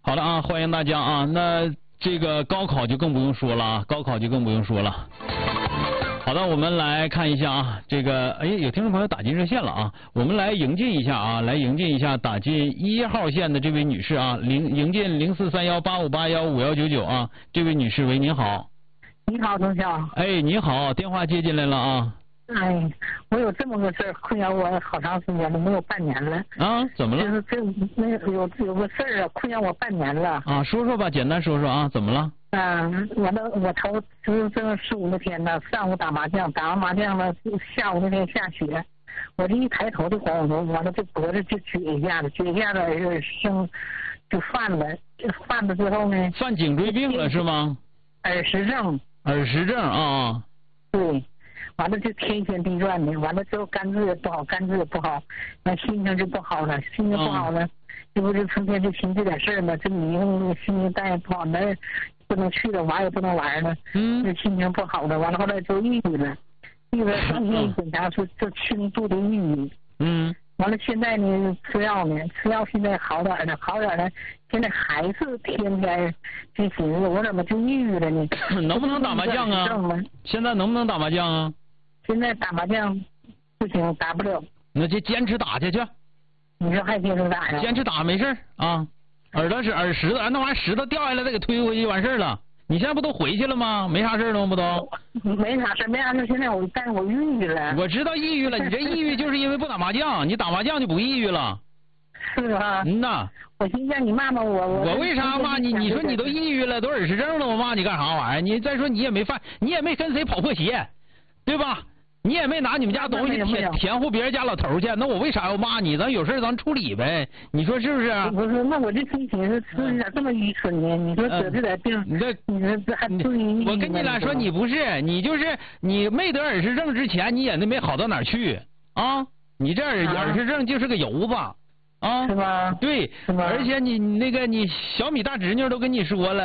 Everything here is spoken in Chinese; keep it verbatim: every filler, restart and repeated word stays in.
好的啊，欢迎大家啊。那这个高考就更不用说了啊，高考就更不用说了。好的，我们来看一下啊，这个哎，有听众朋友打进热线了啊，我们来迎进一下啊，来迎进一下打进一号线的这位女士啊，零迎进零四三幺八五八幺五幺九九啊，这位女士，喂，您好。 你好，同学。 哎，你好，电话接进来了啊。 哎，我有这么个事儿困扰我好长时间了，没有半年了。 啊？怎么了？ 就是这那有有个事儿啊，困扰我半年了。 啊，说说吧，简单说说啊，怎么了？ 嗯，我的我头就是这十五那天呢，上午打麻将，打完麻将呢，下午那天下雪，我这一抬头就晃晃头，完了这脖子就撅一下子，撅一下子就生就犯了，犯了之后呢， 犯颈椎病了是吗？ 耳石症。 耳石症啊。 对。完了就天旋地转的，完了之后肝治也不好，肝治也不好，那心情就不好了，心情不好了，这不就成天就寻这点事儿吗？这你用心情蛋也不好，那不能去了，玩也不能玩了， 嗯， 这心情不好了，完了后来就抑郁了，抑郁当天一检查出就轻度的抑郁， 嗯， 完了现在呢吃药呢，吃药现在好点了，好点了，现在还是天天就寻思我怎么就抑郁了呢？ 能不能打麻将啊？现在能不能打麻将啊？ 现在打麻将不行，打不了。 那就坚持打下去。 你说还坚持打呀？ 坚持打没事啊，耳朵是耳石头，那玩意儿石头掉下来再给推回去就完事了。你现在不都回去了吗？没啥事了吗？不都？ 没啥事，没啥事。现在我但是我抑郁了。 我知道抑郁了，你这抑郁就是因为不打麻将，你打麻将就不抑郁了。 是啊。 嗯呐。 我寻思让你骂骂我，我我为啥骂你？你说你都抑郁了，都耳石症了，我骂你干啥玩意儿？你再说你也没犯，你也没跟谁跑破鞋，对吧？你也没拿你们家东西填填户别人家老头去，那我为啥要骂你？咱有事咱处理呗，你说是不是？ 不是，那我这心情是是咋这么愚蠢呢？你说得这点病， 你这你说这还至于？ 我跟你俩说，你不是，你就是你没得耳石症之前，你也没好到哪儿去啊！你这耳耳石症就是个油子啊！ 是吧？ 对， 是吧？ 而且你那个你小米大侄女都跟你说了。